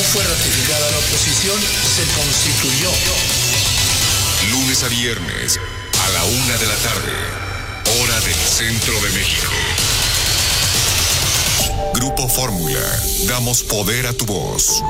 fue ratificada la oposición, se constituyó. Lunes a viernes, a la 1 de la tarde, hora del centro de México. Grupo Fórmula, damos poder a tu voz.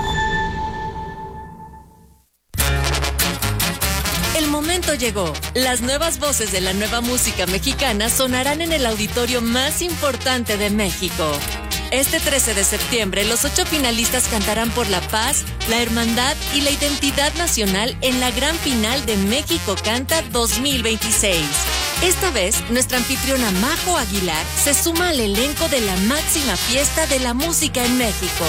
El momento llegó. Las nuevas voces de la nueva música mexicana sonarán en el auditorio más importante de México. Este 13 de septiembre, los 8 finalistas cantarán por la paz, la hermandad y la identidad nacional en la gran final de México Canta 2026. Esta vez, nuestra anfitriona Majo Aguilar se suma al elenco de la máxima fiesta de la música en México.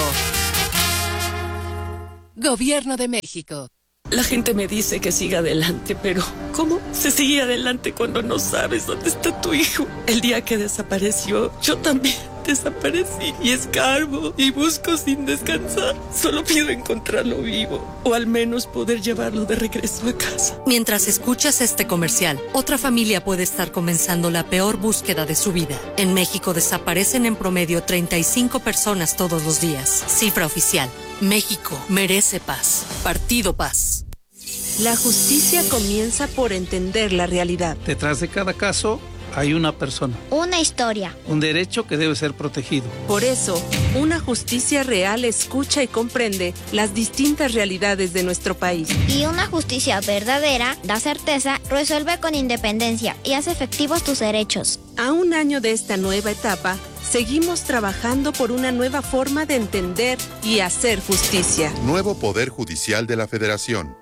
Gobierno de México. La gente me dice que siga adelante, pero ¿cómo se sigue adelante cuando no sabes dónde está tu hijo? El día que desapareció, yo también desaparecí y escarbo y busco sin descansar. Solo pido encontrarlo vivo o al menos poder llevarlo de regreso a casa. Mientras escuchas este comercial, otra familia puede estar comenzando la peor búsqueda de su vida. En México desaparecen en promedio 35 personas todos los días. Cifra oficial. México merece paz. Partido Paz. La justicia comienza por entender la realidad. Detrás de cada caso hay una persona. Una historia. Un derecho que debe ser protegido. Por eso, una justicia real escucha y comprende las distintas realidades de nuestro país. Y una justicia verdadera da certeza, resuelve con independencia y hace efectivos tus derechos. A un año de esta nueva etapa, seguimos trabajando por una nueva forma de entender y hacer justicia. Nuevo Poder Judicial de la Federación.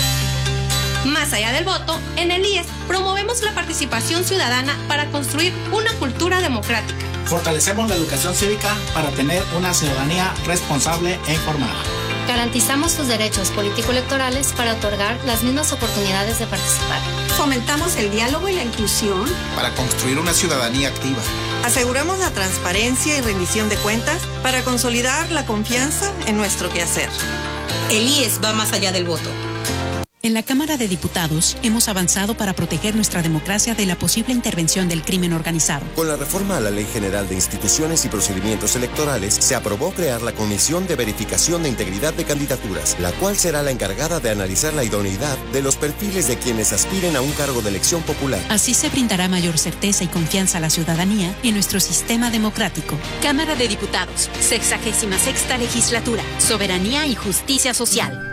Más allá del voto, en el IES promovemos la participación ciudadana para construir una cultura democrática. Fortalecemos la educación cívica para tener una ciudadanía responsable e informada. Garantizamos tus derechos político-electorales para otorgar las mismas oportunidades de participar. Fomentamos el diálogo y la inclusión para construir una ciudadanía activa. Aseguramos la transparencia y rendición de cuentas para consolidar la confianza en nuestro quehacer. El IES va más allá del voto. En la Cámara de Diputados hemos avanzado para proteger nuestra democracia de la posible intervención del crimen organizado. Con la reforma a la Ley General de Instituciones y Procedimientos Electorales, se aprobó crear la Comisión de Verificación de Integridad de Candidaturas, la cual será la encargada de analizar la idoneidad de los perfiles de quienes aspiren a un cargo de elección popular. Así se brindará mayor certeza y confianza a la ciudadanía en nuestro sistema democrático. Cámara de Diputados, 66ª Legislatura, Soberanía y Justicia Social.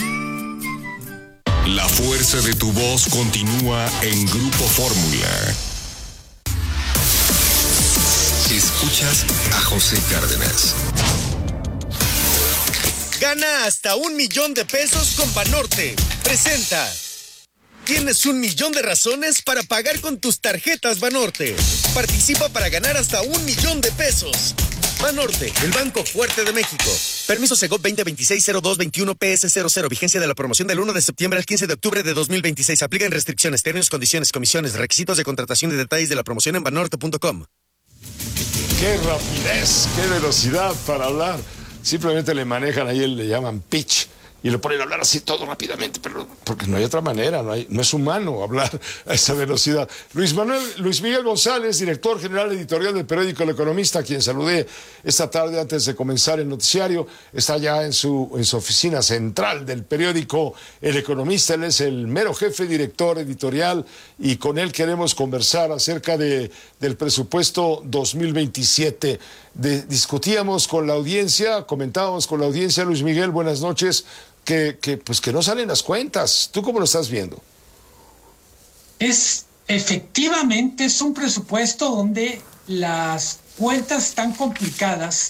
La fuerza de tu voz continúa en Grupo Fórmula. Escuchas a José Cárdenas. Gana hasta $1,000,000 con Banorte. Presenta. Tienes 1,000,000 de razones para pagar con tus tarjetas Banorte. Participa para ganar hasta $1,000,000. Banorte, el banco fuerte de México. Permiso Segov 2026-0221-PS00. Vigencia de la promoción del 1 de septiembre al 15 de octubre de 2026. Aplican restricciones, términos, condiciones, comisiones, requisitos de contratación y detalles de la promoción en banorte.com. ¡Qué rapidez! ¡Qué velocidad para hablar! Simplemente le manejan ahí, le llaman pitch. Y lo ponen a hablar así todo rápidamente, pero porque no hay otra manera, no es humano hablar a esa velocidad. Luis Miguel González, director general editorial del periódico El Economista, a quien saludé esta tarde antes de comenzar el noticiario, está ya en su oficina central del periódico El Economista. Él es el mero jefe director editorial y con él queremos conversar acerca del presupuesto 2027. Discutíamos con la audiencia, comentábamos con la audiencia, Luis Miguel, buenas noches, que no salen las cuentas. ¿Tú cómo lo estás viendo? Efectivamente, es un presupuesto donde las cuentas están complicadas.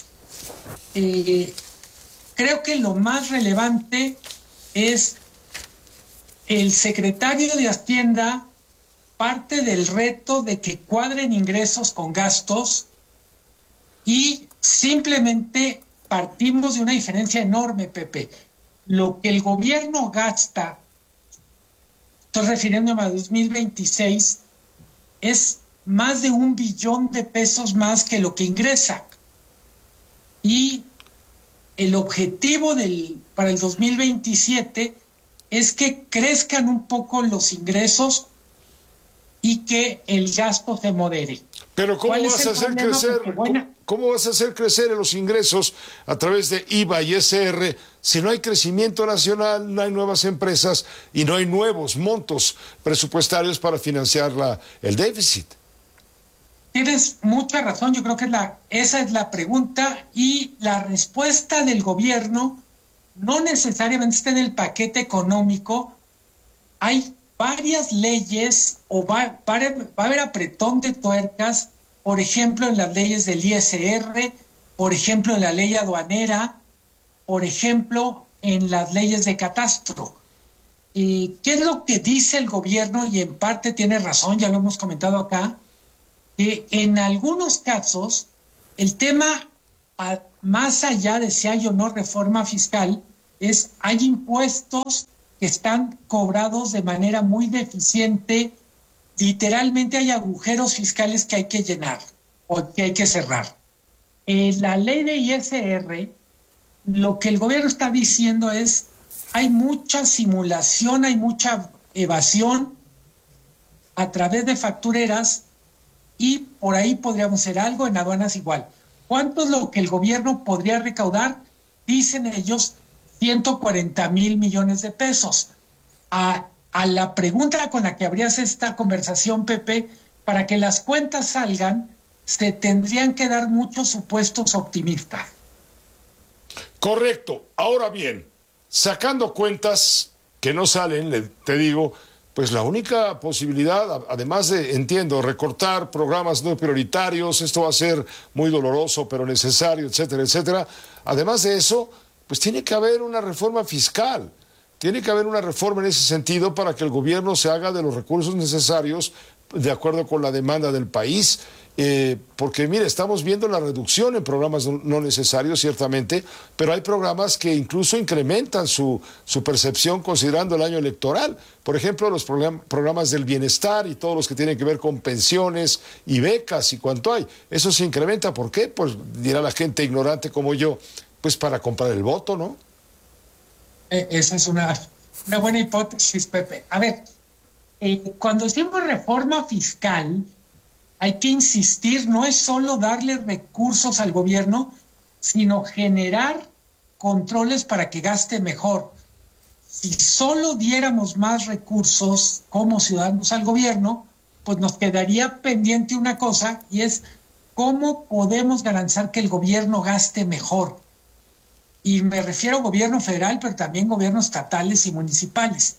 Creo que lo más relevante es el secretario de Hacienda parte del reto de que cuadren ingresos con gastos y simplemente partimos de una diferencia enorme, Pepe. Lo que el gobierno gasta, estoy refiriéndome a 2026, es más de $1,000,000,000 más que lo que ingresa. Y el objetivo para el 2027 es que crezcan un poco los ingresos y que el gasto se modere. Pero ¿cómo vas a hacer crecer? ¿Cómo vas a hacer crecer los ingresos a través de IVA y SR si no hay crecimiento nacional, no hay nuevas empresas y no hay nuevos montos presupuestarios para financiar el déficit? Tienes mucha razón, yo creo que esa es la pregunta, y la respuesta del gobierno no necesariamente está en el paquete económico. Hay varias leyes o va a haber apretón de tuercas, por ejemplo en las leyes del ISR, por ejemplo en la ley aduanera, por ejemplo en las leyes de catastro. ¿Qué es lo que dice el gobierno? Y en parte tiene razón, ya lo hemos comentado acá, que en algunos casos el tema, más allá de si hay o no reforma fiscal, hay impuestos que están cobrados de manera muy deficiente. Literalmente hay agujeros fiscales que hay que llenar o que hay que cerrar. La ley de ISR, lo que el gobierno está diciendo es, hay mucha simulación, hay mucha evasión a través de factureras, y por ahí podríamos hacer algo, en aduanas igual. ¿Cuánto es lo que el gobierno podría recaudar? Dicen ellos 140,000 millones de pesos. A la pregunta con la que abrías esta conversación, Pepe, para que las cuentas salgan, se tendrían que dar muchos supuestos optimistas. Correcto. Ahora bien, sacando cuentas que no salen, te digo, pues la única posibilidad, además de, entiendo, recortar programas no prioritarios, esto va a ser muy doloroso, pero necesario, etcétera, etcétera. Además de eso, pues tiene que haber una reforma fiscal. Tiene que haber una reforma en ese sentido para que el gobierno se haga de los recursos necesarios de acuerdo con la demanda del país. Porque, mire, estamos viendo la reducción en programas no necesarios, ciertamente, pero hay programas que incluso incrementan su percepción considerando el año electoral. Por ejemplo, los programas del bienestar y todos los que tienen que ver con pensiones y becas y cuánto hay. Eso se incrementa. ¿Por qué? Pues dirá la gente ignorante como yo, pues para comprar el voto, ¿no? Esa es una buena hipótesis, Pepe. A ver, cuando decimos reforma fiscal, hay que insistir, no es solo darle recursos al gobierno, sino generar controles para que gaste mejor. Si solo diéramos más recursos como ciudadanos al gobierno, pues nos quedaría pendiente una cosa, y es cómo podemos garantizar que el gobierno gaste mejor. Y me refiero a gobierno federal, pero también gobiernos estatales y municipales.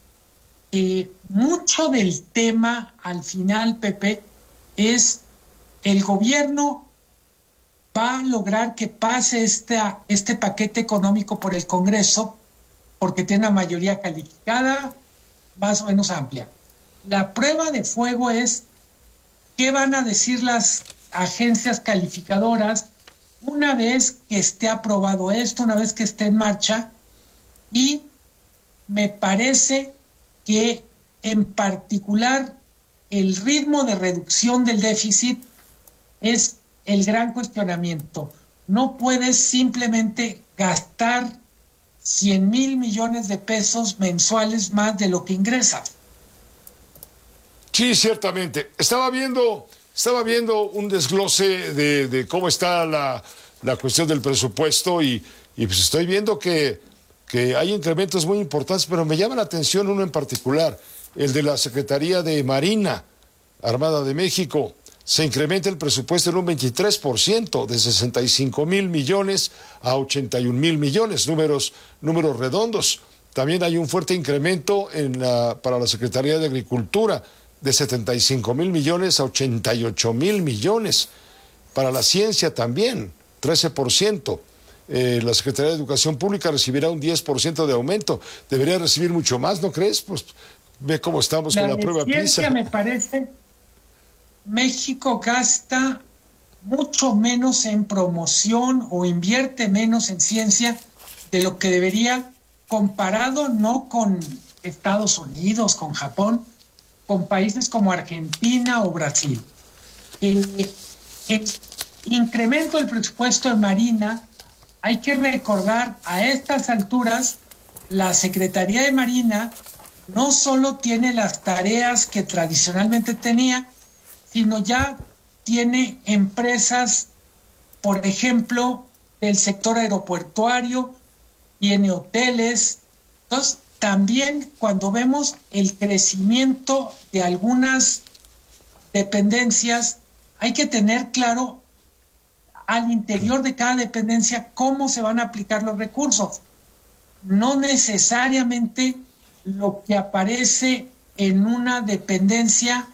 Mucho del tema, al final, Pepe, es el gobierno va a lograr que pase este paquete económico por el Congreso, porque tiene una mayoría calificada más o menos amplia. La prueba de fuego es qué van a decir las agencias calificadoras una vez que esté aprobado esto, una vez que esté en marcha. Y me parece que en particular el ritmo de reducción del déficit es el gran cuestionamiento. No puedes simplemente gastar 100,000 millones de pesos mensuales más de lo que ingresas. Sí, ciertamente. Estaba viendo un desglose de cómo está la cuestión del presupuesto y pues estoy viendo que hay incrementos muy importantes, pero me llama la atención uno en particular, el de la Secretaría de Marina Armada de México. Se incrementa el presupuesto en un 23%, de 65,000 millones a 81,000 millones, números redondos. También hay un fuerte incremento para la Secretaría de Agricultura, de 75,000 millones a 88,000 millones. Para la ciencia también, 13%. La Secretaría de Educación Pública recibirá un 10% de aumento. Debería recibir mucho más, ¿no crees? Pues ve cómo estamos con la prueba PISA. Me parece, México gasta mucho menos en promoción o invierte menos en ciencia de lo que debería, comparado no con Estados Unidos, con Japón, con países como Argentina o Brasil. El incremento del presupuesto de Marina, hay que recordar, a estas alturas, la Secretaría de Marina no solo tiene las tareas que tradicionalmente tenía, sino ya tiene empresas por ejemplo, el sector aeroportuario, tiene hoteles. Entonces, también cuando vemos el crecimiento de algunas dependencias, hay que tener claro al interior de cada dependencia cómo se van a aplicar los recursos. No necesariamente lo que aparece en una dependencia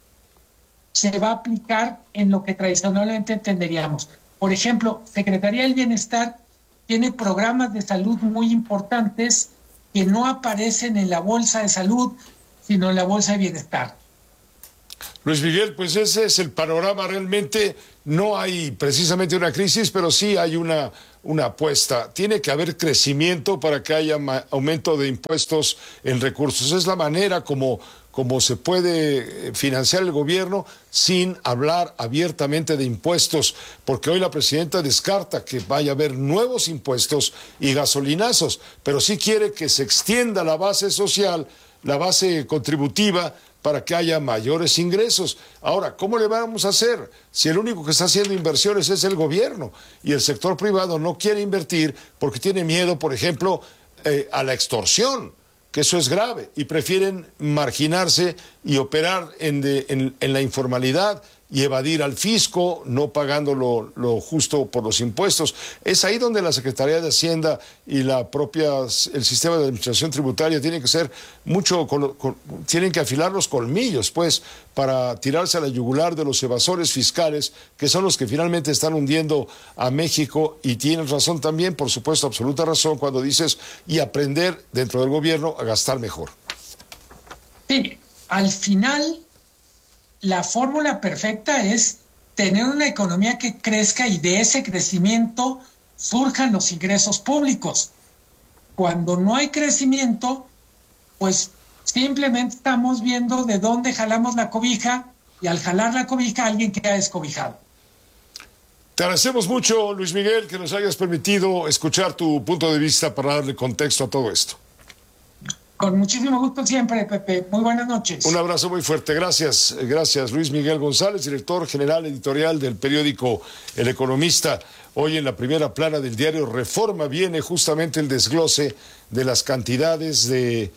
se va a aplicar en lo que tradicionalmente entenderíamos. Por ejemplo, Secretaría del Bienestar tiene programas de salud muy importantes que no aparecen en la bolsa de salud, sino en la bolsa de bienestar. Luis Miguel, pues ese es el panorama realmente. No hay precisamente una crisis, pero sí hay una apuesta. Tiene que haber crecimiento para que haya aumento de impuestos en recursos. Es la manera como se puede financiar el gobierno sin hablar abiertamente de impuestos, porque hoy la presidenta descarta que vaya a haber nuevos impuestos y gasolinazos, pero sí quiere que se extienda la base social, la base contributiva, para que haya mayores ingresos. Ahora, ¿cómo le vamos a hacer si el único que está haciendo inversiones es el gobierno y el sector privado no quiere invertir porque tiene miedo, por ejemplo, a la extorsión, que eso es grave, y prefieren marginarse y operar en la informalidad y evadir al fisco, no pagando lo justo por los impuestos? Es ahí donde la Secretaría de Hacienda y el sistema de administración tributaria tienen que ser tienen que afilar los colmillos, pues, para tirarse a la yugular de los evasores fiscales, que son los que finalmente están hundiendo a México. Y tienes razón también, por supuesto, absoluta razón, cuando dices, y aprender dentro del gobierno a gastar mejor. Sí, al final la fórmula perfecta es tener una economía que crezca y de ese crecimiento surjan los ingresos públicos. Cuando no hay crecimiento, pues simplemente estamos viendo de dónde jalamos la cobija, y al jalar la cobija alguien queda descobijado. Te agradecemos mucho, Luis Miguel, que nos hayas permitido escuchar tu punto de vista para darle contexto a todo esto. Con muchísimo gusto siempre, Pepe. Muy buenas noches. Un abrazo muy fuerte. Gracias, Luis Miguel González, director general editorial del periódico El Economista. Hoy en la primera plana del diario Reforma viene justamente el desglose de las cantidades de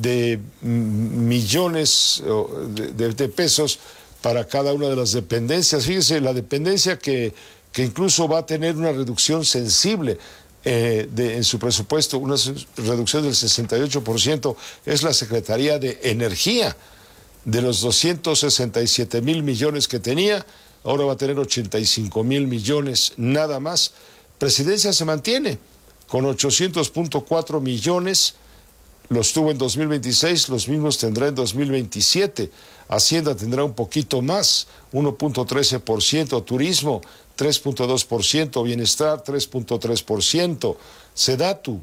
millones de pesos para cada una de las dependencias. Fíjese, la dependencia que incluso va a tener una reducción sensible en su presupuesto, una reducción del 68%, es la Secretaría de Energía. De los 267,000 millones que tenía, ahora va a tener 85,000 millones nada más. Presidencia se mantiene con 800.4 millones, los tuvo en 2026, los mismos tendrá en 2027. Hacienda tendrá un poquito más, 1.13%, turismo 3.2%, bienestar 3.3%, Sedatu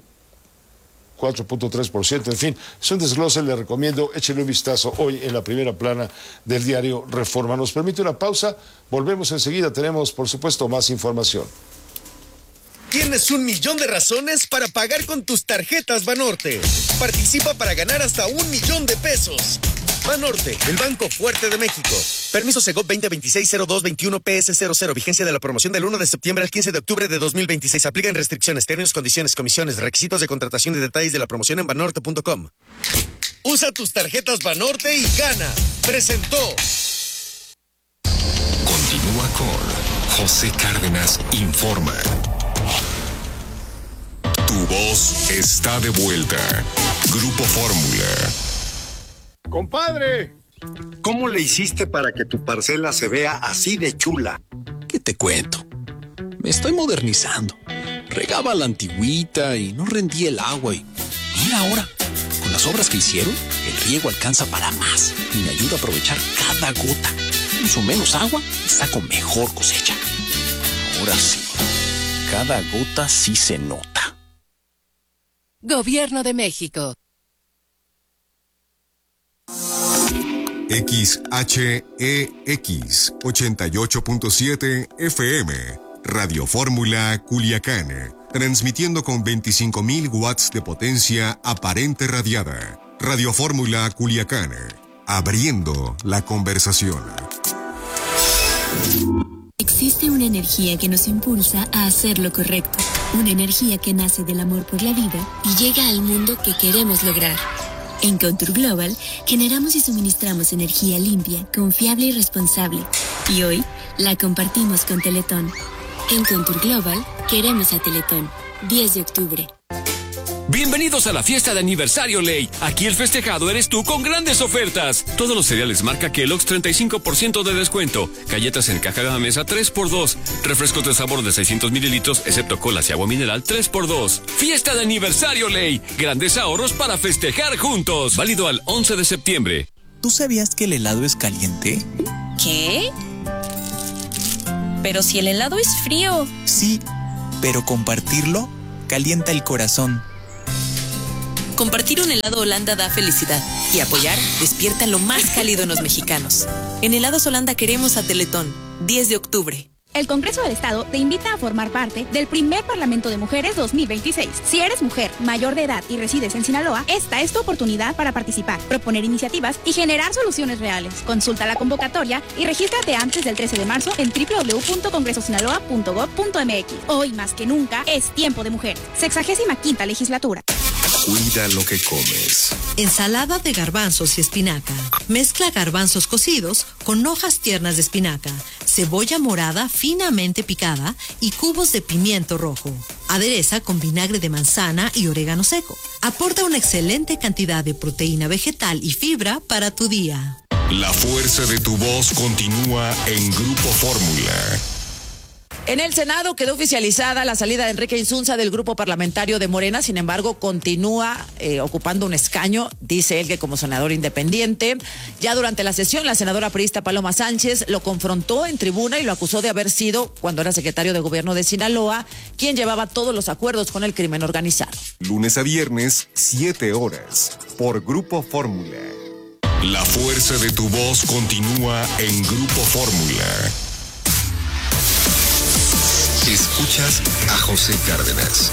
4.3%, en fin, es un desglose, le recomiendo, échele un vistazo hoy en la primera plana del diario Reforma. Nos permite una pausa, volvemos enseguida, tenemos por supuesto más información. Tienes 1,000,000 de razones para pagar con tus tarjetas Banorte. Participa para ganar hasta 1,000,000 de pesos. Banorte, el Banco Fuerte de México. Permiso Segov 2026-0221 PS00. Vigencia de la promoción del 1 de septiembre al 15 de octubre de 2026. Aplican restricciones, términos, condiciones, comisiones, requisitos de contratación y detalles de la promoción en banorte.com. Usa tus tarjetas Banorte y gana. Presentó. Continúa con José Cárdenas Informa. Tu voz está de vuelta. Grupo Fórmula. Compadre, ¿cómo le hiciste para que tu parcela se vea así de chula? ¿Qué te cuento? Me estoy modernizando. Regaba a la antigüita y no rendía el agua. Y mira ahora, con las obras que hicieron, el riego alcanza para más y me ayuda a aprovechar cada gota. Uso menos agua y saco mejor cosecha. Ahora sí, cada gota sí se nota. Gobierno de México. XHEX 88.7 FM, Radio Fórmula Culiacán, transmitiendo con 25,000 watts de potencia aparente radiada. Radio Fórmula Culiacán, abriendo la conversación. Existe una energía que nos impulsa a hacer lo correcto. Una energía que nace del amor por la vida y llega al mundo que queremos lograr. En Contour Global generamos y suministramos energía limpia, confiable y responsable. Y hoy la compartimos con Teletón. En Contour Global queremos a Teletón. 10 de octubre. Bienvenidos a la fiesta de aniversario Ley. Aquí el festejado eres tú con grandes ofertas. Todos los cereales marca Kellogg's 35% de descuento. Galletas en caja de la mesa 3x2. Refrescos de sabor de 600 mililitros, excepto colas y agua mineral 3x2. Fiesta de aniversario Ley. Grandes ahorros para festejar juntos. Válido al 11 de septiembre. ¿Tú sabías que el helado es caliente? ¿Qué? Pero si el helado es frío. Sí, pero compartirlo calienta el corazón. Compartir un helado Holanda da felicidad y apoyar despierta lo más cálido en los mexicanos. En Helados Holanda queremos a Teletón. 10 de octubre. El Congreso del Estado te invita a formar parte del primer Parlamento de Mujeres 2026. Si eres mujer, mayor de edad y resides en Sinaloa, esta es tu oportunidad para participar, proponer iniciativas y generar soluciones reales. Consulta la convocatoria y regístrate antes del 13 de marzo en www.congresosinaloa.gov.mx. Hoy más que nunca es tiempo de mujeres. 65ª legislatura. Cuida lo que comes. Ensalada de garbanzos y espinaca. Mezcla garbanzos cocidos con hojas tiernas de espinaca, cebolla morada finamente picada y cubos de pimiento rojo. Adereza con vinagre de manzana y orégano seco. Aporta una excelente cantidad de proteína vegetal y fibra para tu día. La fuerza de tu voz continúa en Grupo Fórmula. En el Senado quedó oficializada la salida de Enrique Insunza del grupo parlamentario de Morena, sin embargo continúa ocupando un escaño, dice él que como senador independiente. Ya durante la sesión la senadora priista Paloma Sánchez lo confrontó en tribuna y lo acusó de haber sido, cuando era secretario de gobierno de Sinaloa, quien llevaba todos los acuerdos con el crimen organizado. Lunes a viernes, 7 horas, por Grupo Fórmula. La fuerza de tu voz continúa en Grupo Fórmula. Escuchas a José Cárdenas.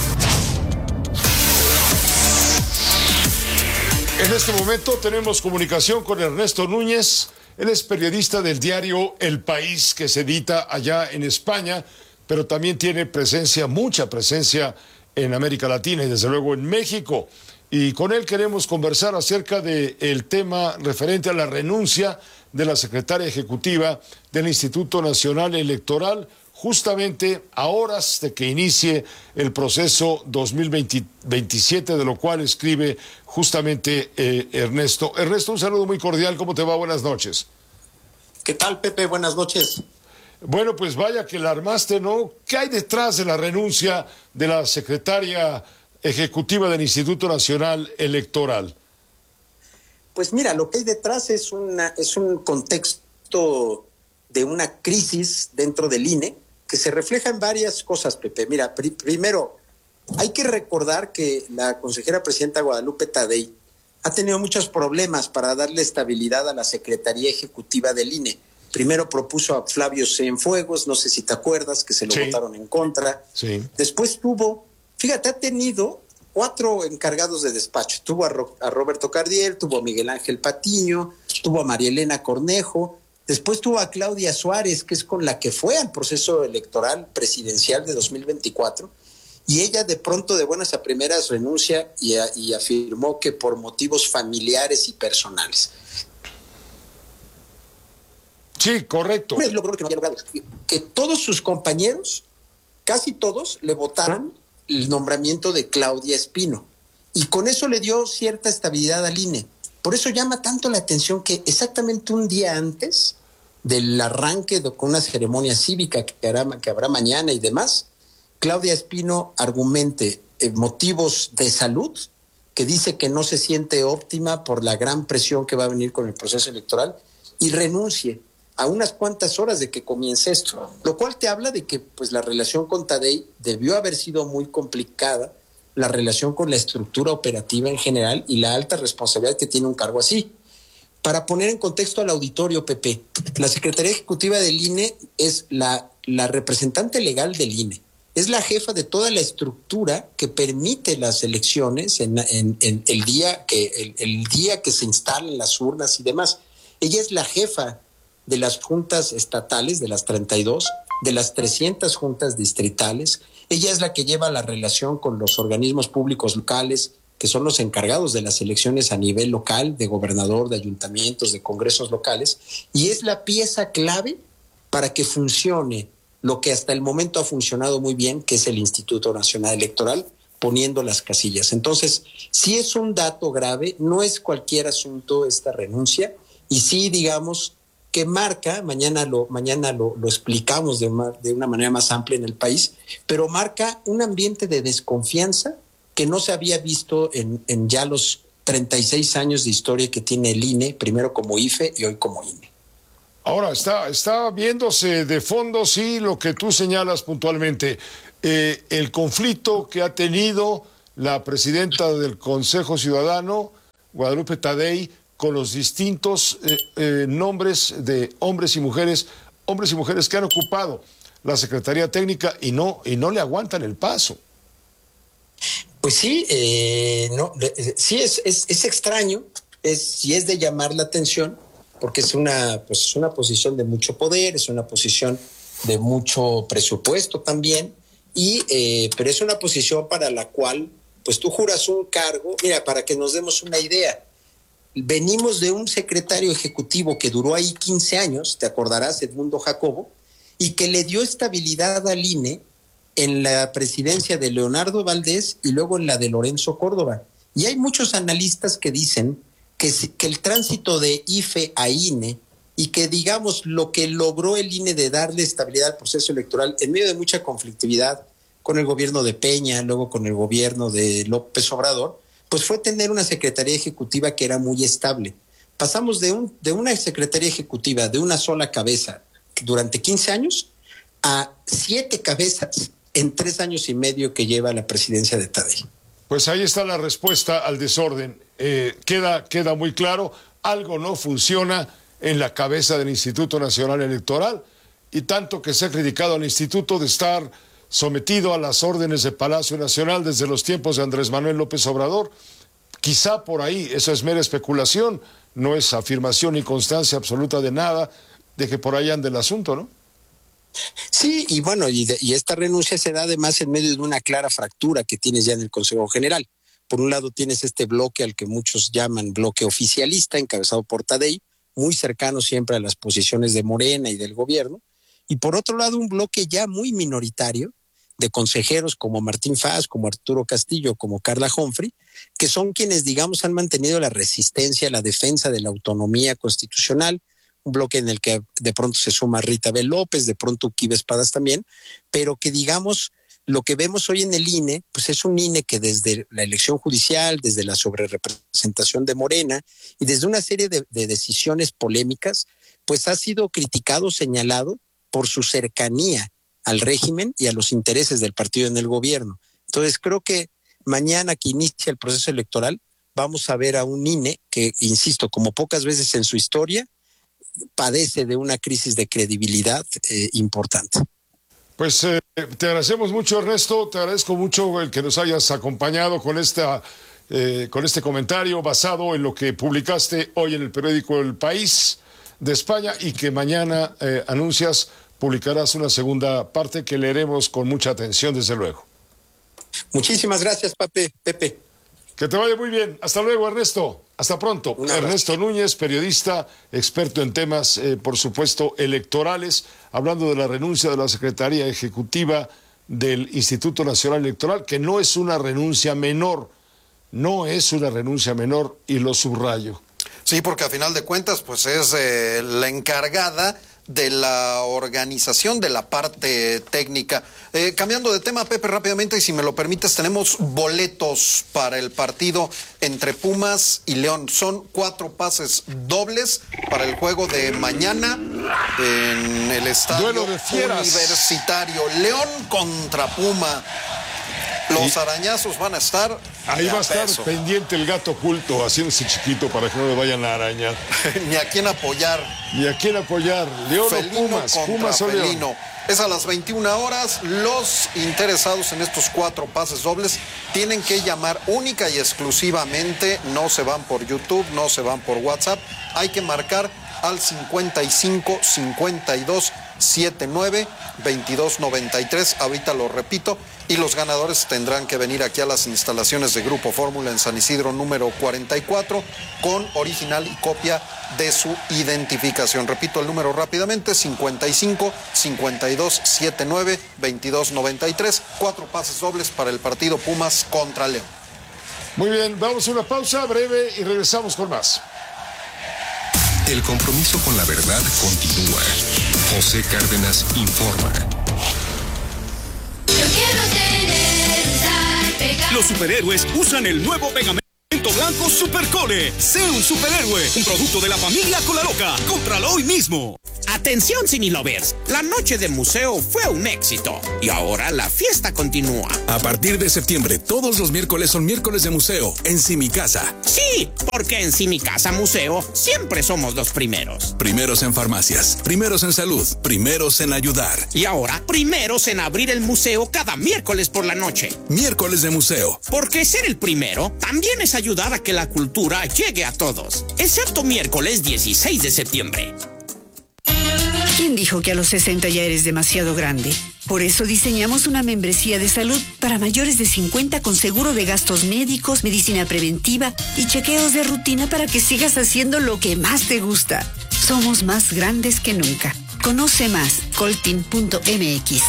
En este momento tenemos comunicación con Ernesto Núñez. Él es periodista del diario El País, que se edita allá en España, pero también tiene presencia, mucha presencia en América Latina y desde luego en México. Y con él queremos conversar acerca del tema referente a la renuncia de la secretaria ejecutiva del Instituto Nacional Electoral, justamente a horas de que inicie el proceso 2027, de lo cual escribe justamente Ernesto. Ernesto, un saludo muy cordial, ¿cómo te va? Buenas noches. ¿Qué tal, Pepe? Buenas noches. Bueno, pues vaya que la armaste, ¿no? ¿Qué hay detrás de la renuncia de la secretaria ejecutiva del Instituto Nacional Electoral? Pues mira, lo que hay detrás es un contexto de una crisis dentro del INE, que se refleja en varias cosas, Pepe. Mira, primero, hay que recordar que la consejera presidenta Guadalupe Tadei ha tenido muchos problemas para darle estabilidad a la Secretaría Ejecutiva del INE. Primero propuso a Flavio Cienfuegos, no sé si te acuerdas, que se lo votaron en contra. Sí. Después ha tenido 4 encargados de despacho. Tuvo a Roberto Cardiel, tuvo a Miguel Ángel Patiño, tuvo a María Elena Cornejo. Después tuvo a Claudia Suárez, que es con la que fue al proceso electoral presidencial de 2024, y ella de pronto, de buenas a primeras, renuncia y afirmó que por motivos familiares y personales. Sí, correcto. Es lo que no había logrado, que todos sus compañeros, casi todos, le votaron el nombramiento de Claudia Espino, y con eso le dio cierta estabilidad al INE. Por eso llama tanto la atención que exactamente un día antes del arranque con una ceremonia cívica que habrá mañana y demás, Claudia Espino argumente motivos de salud, que dice que no se siente óptima por la gran presión que va a venir con el proceso electoral, y renuncie a unas cuantas horas de que comience esto, lo cual te habla de que pues la relación con Tadei debió haber sido muy complicada, la relación con la estructura operativa en general y la alta responsabilidad que tiene un cargo así. Para poner en contexto al auditorio, Pepe, la Secretaría Ejecutiva del INE es la representante legal del INE, es la jefa de toda la estructura que permite las elecciones en el día que se instalen las urnas y demás. Ella es la jefa de las juntas estatales, de las 32, de las 300 juntas distritales. Ella es la que lleva la relación con los organismos públicos locales, que son los encargados de las elecciones a nivel local, de gobernador, de ayuntamientos, de congresos locales, y es la pieza clave para que funcione lo que hasta el momento ha funcionado muy bien, que es el Instituto Nacional Electoral, poniendo las casillas. Entonces, sí es un dato grave, no es cualquier asunto esta renuncia, y sí, digamos, que marca, mañana lo explicamos de una manera más amplia en el país, pero marca un ambiente de desconfianza que no se había visto en ya los 36 años de historia que tiene el INE, primero como IFE y hoy como INE. Ahora, está viéndose de fondo, sí, lo que tú señalas puntualmente, el conflicto que ha tenido la presidenta del Consejo Ciudadano, Guadalupe Tadei, con los distintos nombres de hombres y mujeres que han ocupado la Secretaría Técnica y no le aguantan el paso. Pues sí, sí es extraño, sí es de llamar la atención, porque es una posición de mucho poder, es una posición de mucho presupuesto también, pero es una posición para la cual pues tú juras un cargo. Mira, para que nos demos una idea, venimos de un secretario ejecutivo que duró ahí 15 años, te acordarás, Edmundo Jacobo, y que le dio estabilidad al INE en la presidencia de Leonardo Valdés y luego en la de Lorenzo Córdoba. Y hay muchos analistas que dicen que el tránsito de IFE a INE y que, digamos, lo que logró el INE de darle estabilidad al proceso electoral en medio de mucha conflictividad con el gobierno de Peña, luego con el gobierno de López Obrador, pues fue tener una secretaría ejecutiva que era muy estable. Pasamos de una secretaría ejecutiva de una sola cabeza durante 15 años a 7 cabezas en 3 años y medio que lleva la presidencia de Tadei. Pues ahí está la respuesta al desorden. Queda muy claro, algo no funciona en la cabeza del Instituto Nacional Electoral, y tanto que se ha criticado al instituto de estar sometido a las órdenes de Palacio Nacional desde los tiempos de Andrés Manuel López Obrador. Quizá por ahí, eso es mera especulación, no es afirmación ni constancia absoluta de nada, de que por ahí ande el asunto, ¿no? Sí, y bueno, y esta renuncia se da además en medio de una clara fractura que tienes ya en el Consejo General. Por un lado tienes este bloque al que muchos llaman bloque oficialista, encabezado por Tadei, muy cercano siempre a las posiciones de Morena y del gobierno, y por otro lado un bloque ya muy minoritario de consejeros como Martín Faz, como Arturo Castillo, como Carla Humphrey, que son quienes, digamos, han mantenido la resistencia, la defensa de la autonomía constitucional, un bloque en el que de pronto se suma Rita B. López, de pronto Uquiba Espadas también, pero que, digamos, lo que vemos hoy en el INE, pues es un INE que desde la elección judicial, desde la sobrerepresentación de Morena y desde una serie de decisiones polémicas, pues ha sido criticado, señalado por su cercanía al régimen y a los intereses del partido en el gobierno. Entonces creo que mañana que inicia el proceso electoral vamos a ver a un INE que, insisto, como pocas veces en su historia, padece de una crisis de credibilidad importante. Pues te agradecemos mucho, Ernesto, te agradezco mucho el que nos hayas acompañado con este comentario basado en lo que publicaste hoy en el periódico El País de España, y que mañana publicarás una segunda parte que leeremos con mucha atención, desde luego. Muchísimas gracias, Pepe. Que te vaya muy bien. Hasta luego, Ernesto. Hasta pronto. Ernesto Núñez, periodista, experto en temas, por supuesto, electorales, hablando de la renuncia de la Secretaría Ejecutiva del Instituto Nacional Electoral, que no es una renuncia menor, y lo subrayo. Sí, porque a final de cuentas, pues es la encargada de la organización de la parte técnica. Cambiando de tema, Pepe, rápidamente, y si me lo permites, tenemos boletos para el partido entre Pumas y León. Son 4 pases dobles para el juego de mañana en el estadio Universitario. León contra Puma. Los arañazos van a estar. Ahí va a estar pendiente el gato oculto, haciéndose chiquito para que no le vayan a arañar. Ni a quién apoyar. León o Pumas. Pumas o León. Es a las 21 horas. Los interesados en estos 4 pases dobles tienen que llamar única y exclusivamente. No se van por YouTube, no se van por WhatsApp. Hay que marcar al 55 52 2293. Ahorita lo repito. Y los ganadores tendrán que venir aquí a las instalaciones de Grupo Fórmula en San Isidro número 44 con original y copia de su identificación. Repito el número rápidamente: 55 52 79 22 93. 4 pases dobles para el partido Pumas contra León. Muy bien, vamos a una pausa breve y regresamos con más. El compromiso con la verdad continúa. José Cárdenas informa. Los superhéroes usan el nuevo pegamento blanco Supercole. Sé un superhéroe, un producto de la familia Colaloca. Cómpralo hoy mismo. Atención, Cinelovers, la noche del museo fue un éxito y ahora la fiesta continúa. A partir de septiembre, todos los miércoles son miércoles de museo en Simicasa. Sí, porque en Simicasa Museo siempre somos los primeros. Primeros en farmacias, primeros en salud, primeros en ayudar. Y ahora, primeros en abrir el museo cada miércoles por la noche. Miércoles de museo. Porque ser el primero también es ayudar a que la cultura llegue a todos. Excepto miércoles 16 de septiembre. ¿Quién dijo que a los 60 ya eres demasiado grande? Por eso diseñamos una membresía de salud para mayores de 50 con seguro de gastos médicos, medicina preventiva y chequeos de rutina para que sigas haciendo lo que más te gusta. Somos más grandes que nunca. Conoce más, coltin.mx.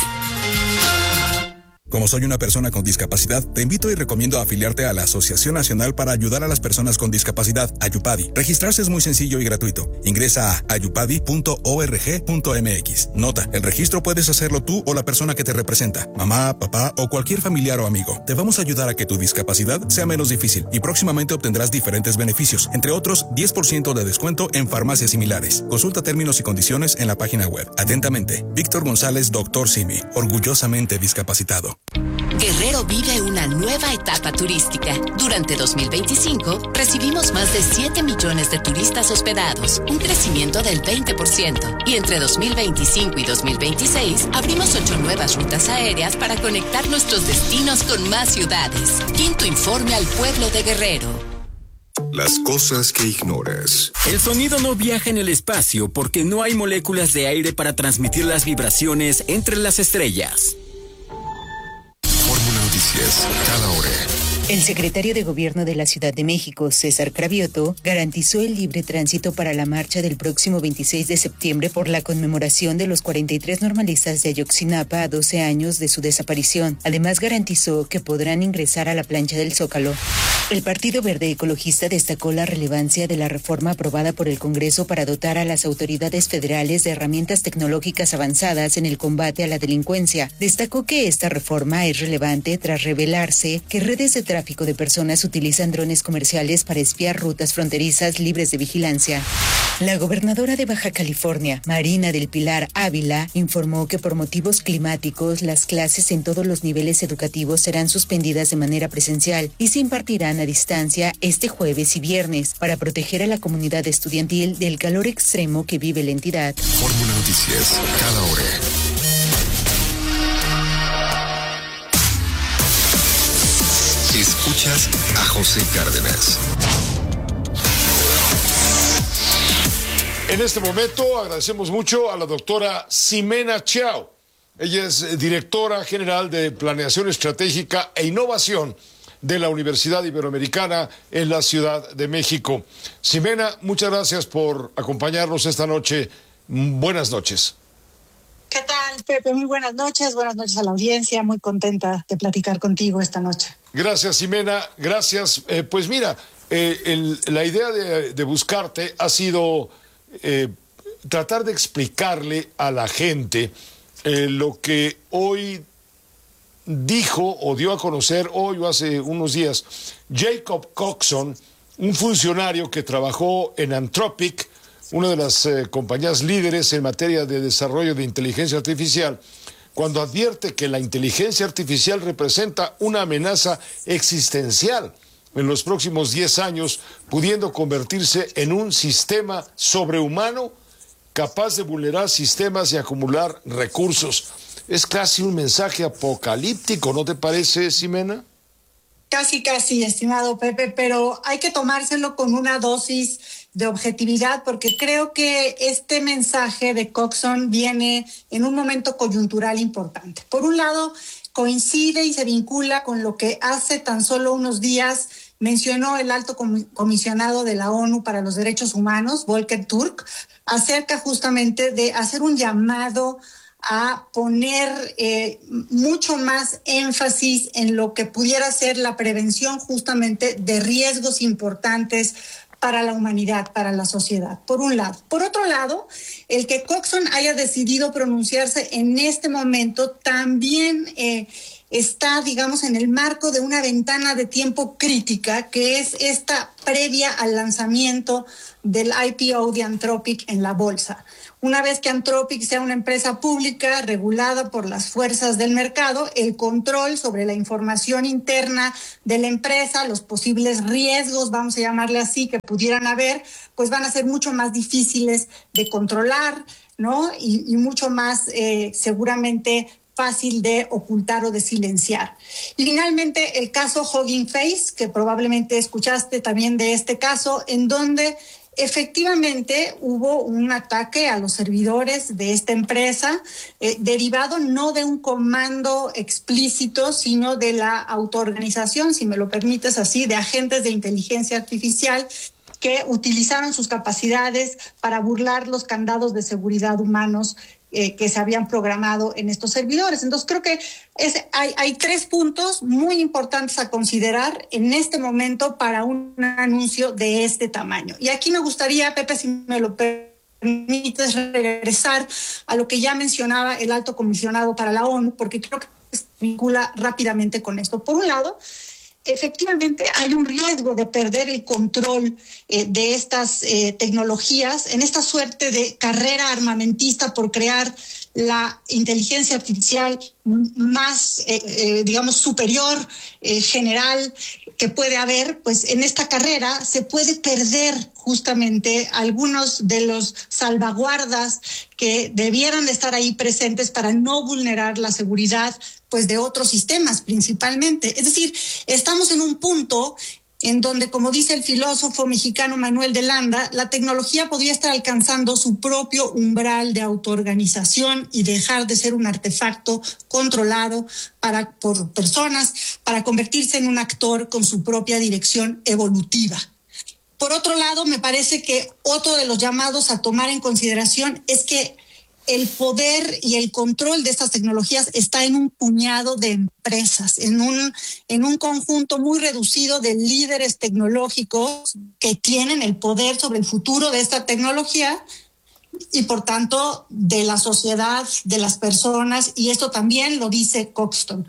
Como soy una persona con discapacidad, te invito y recomiendo afiliarte a la Asociación Nacional para Ayudar a las Personas con Discapacidad, Ayupadi. Registrarse es muy sencillo y gratuito. Ingresa a ayupadi.org.mx. Nota, el registro puedes hacerlo tú o la persona que te representa, mamá, papá o cualquier familiar o amigo. Te vamos a ayudar a que tu discapacidad sea menos difícil y próximamente obtendrás diferentes beneficios, entre otros 10% de descuento en farmacias similares. Consulta términos y condiciones en la página web. Atentamente, Víctor González, Dr. Simi, orgullosamente discapacitado. Guerrero vive una nueva etapa turística. Durante 2025, recibimos más de 7 millones de turistas hospedados, un crecimiento del 20%. Y entre 2025 y 2026, abrimos 8 nuevas rutas aéreas para conectar nuestros destinos con más ciudades. Quinto informe al pueblo de Guerrero. Las cosas que ignoras. El sonido no viaja en el espacio porque no hay moléculas de aire para transmitir las vibraciones entre las estrellas. Noticias cada hora. El secretario de Gobierno de la Ciudad de México, César Cravioto, garantizó el libre tránsito para la marcha del próximo 26 de septiembre por la conmemoración de los 43 normalistas de Ayotzinapa a 12 años de su desaparición. Además, garantizó que podrán ingresar a la plancha del Zócalo. El Partido Verde Ecologista destacó la relevancia de la reforma aprobada por el Congreso para dotar a las autoridades federales de herramientas tecnológicas avanzadas en el combate a la delincuencia. Destacó que esta reforma es relevante tras revelarse que redes de tráfico de personas utilizan drones comerciales para espiar rutas fronterizas libres de vigilancia. La gobernadora de Baja California, Marina del Pilar Ávila, informó que por motivos climáticos las clases en todos los niveles educativos serán suspendidas de manera presencial y se impartirán a distancia este jueves y viernes para proteger a la comunidad estudiantil del calor extremo que vive la entidad. Fórmula Noticias, cada hora. Escuchas a José Cárdenas. En este momento agradecemos mucho a la doctora Ximena Chiao. Ella es directora general de Planeación Estratégica e Innovación de la Universidad Iberoamericana en la Ciudad de México. Ximena, muchas gracias por acompañarnos esta noche. Buenas noches. ¿Qué tal, Pepe? Muy buenas noches a la audiencia. Muy contenta de platicar contigo esta noche. Gracias, Ximena. Gracias. Pues mira, la idea de buscarte ha sido tratar de explicarle a la gente lo que hoy dijo o dio a conocer hoy o hace unos días Jacob Coxon, un funcionario que trabajó en Anthropic, una de las compañías líderes en materia de desarrollo de inteligencia artificial, cuando advierte que la inteligencia artificial representa una amenaza existencial en los próximos 10 años, pudiendo convertirse en un sistema sobrehumano capaz de vulnerar sistemas y acumular recursos. Es casi un mensaje apocalíptico, ¿no te parece, Ximena? Casi, estimado Pepe, pero hay que tomárselo con una dosis de objetividad, porque creo que este mensaje de Coxon viene en un momento coyuntural importante. Por un lado, coincide y se vincula con lo que hace tan solo unos días mencionó el alto comisionado de la ONU para los Derechos Humanos, Volker Turk, acerca justamente de hacer un llamado a poner mucho más énfasis en lo que pudiera ser la prevención justamente de riesgos importantes para la humanidad, para la sociedad, por un lado. Por otro lado, el que Coxon haya decidido pronunciarse en este momento también está, digamos, en el marco de una ventana de tiempo crítica, que es esta previa al lanzamiento del IPO de Anthropic en la bolsa. Una vez que Anthropic sea una empresa pública regulada por las fuerzas del mercado, el control sobre la información interna de la empresa, los posibles riesgos, vamos a llamarle así, que pudieran haber, pues van a ser mucho más difíciles de controlar, ¿no? Y mucho más seguramente fácil de ocultar o de silenciar. Y finalmente el caso Hugging Face, que probablemente escuchaste también de este caso, en donde efectivamente hubo un ataque a los servidores de esta empresa, derivado no de un comando explícito, sino de la autoorganización, si me lo permites así, de agentes de inteligencia artificial que utilizaron sus capacidades para burlar los candados de seguridad humanos que se habían programado en estos servidores. Entonces creo que hay 3 puntos muy importantes a considerar en este momento para un anuncio de este tamaño. Y aquí me gustaría, Pepe, si me lo permites, regresar a lo que ya mencionaba el alto comisionado para la ONU, porque creo que se vincula rápidamente con esto. Por un lado, efectivamente hay un riesgo de perder el control de estas tecnologías en esta suerte de carrera armamentista por crear la inteligencia artificial más, digamos, superior, general, que puede haber. Pues en esta carrera se puede perder justamente algunos de los salvaguardas que debieran de estar ahí presentes para no vulnerar la seguridad, pues, de otros sistemas principalmente. Es decir, estamos en un punto en donde, como dice el filósofo mexicano Manuel de Landa, la tecnología podría estar alcanzando su propio umbral de autoorganización y dejar de ser un artefacto controlado por personas para convertirse en un actor con su propia dirección evolutiva. Por otro lado, me parece que otro de los llamados a tomar en consideración es que el poder y el control de estas tecnologías está en un puñado de empresas, en un conjunto muy reducido de líderes tecnológicos que tienen el poder sobre el futuro de esta tecnología y, por tanto, de la sociedad, de las personas, y esto también lo dice Coxon.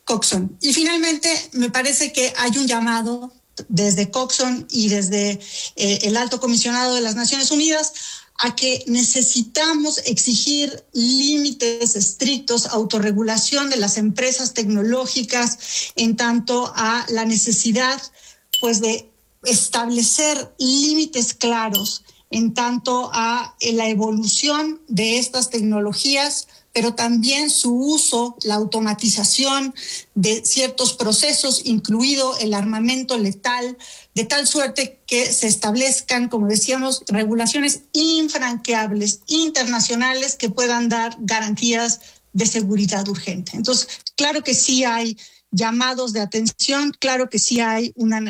Y finalmente, me parece que hay un llamado desde Coxon y desde el Alto Comisionado de las Naciones Unidas a que necesitamos exigir límites estrictos, autorregulación de las empresas tecnológicas, en tanto a la necesidad, pues, de establecer límites claros en tanto a la evolución de estas tecnologías, pero también su uso, la automatización de ciertos procesos, incluido el armamento letal, de tal suerte que se establezcan, como decíamos, regulaciones infranqueables, internacionales, que puedan dar garantías de seguridad urgente. Entonces, claro que sí hay llamados de atención, claro que sí hay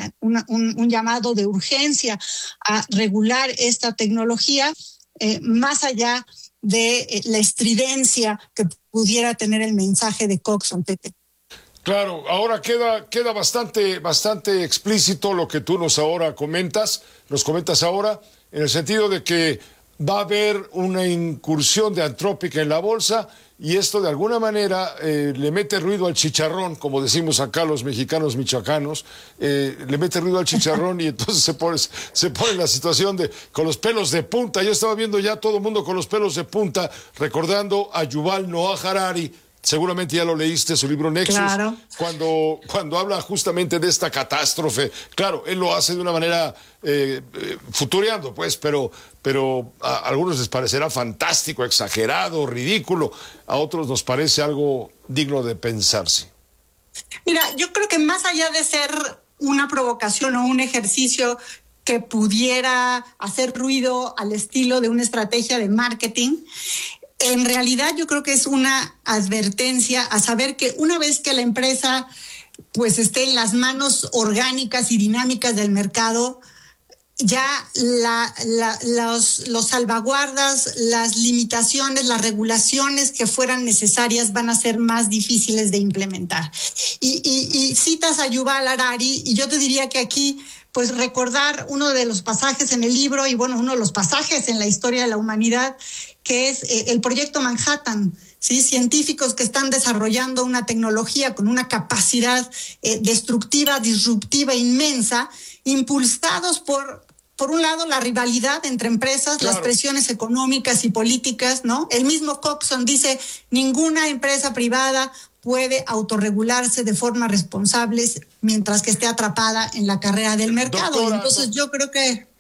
un llamado de urgencia a regular esta tecnología, más allá de la estridencia que pudiera tener el mensaje de Coxon, Pepe. Claro, ahora queda bastante explícito lo que tú nos comentas ahora, en el sentido de que va a haber una incursión de Anthropic en la bolsa, y esto de alguna manera le mete ruido al chicharrón, como decimos acá los mexicanos michoacanos, le mete ruido al chicharrón y entonces se pone en la situación de con los pelos de punta. Yo estaba viendo ya todo el mundo con los pelos de punta, recordando a Yuval Noah Harari. Seguramente ya lo leíste, su libro Nexus, claro. Cuando habla justamente de esta catástrofe. Claro, él lo hace de una manera futureando, pues, pero a algunos les parecerá fantástico, exagerado, ridículo. A otros nos parece algo digno de pensarse. Mira, yo creo que más allá de ser una provocación o un ejercicio que pudiera hacer ruido al estilo de una estrategia de marketing. En realidad yo creo que es una advertencia a saber que una vez que la empresa pues esté en las manos orgánicas y dinámicas del mercado, ya los salvaguardas, las limitaciones, las regulaciones que fueran necesarias van a ser más difíciles de implementar. Y citas a Yuval Harari, y yo te diría que aquí, pues recordar uno de los pasajes en el libro, y bueno, uno de los pasajes en la historia de la humanidad, que es el proyecto Manhattan. ¿Sí? Científicos que están desarrollando una tecnología con una capacidad destructiva, disruptiva inmensa, impulsados por un lado, la rivalidad entre empresas, claro, las presiones económicas y políticas, ¿no? El mismo Coxon dice, ninguna empresa privada puede autorregularse de forma responsable mientras que esté atrapada en la carrera del mercado. Doctora, entonces yo creo que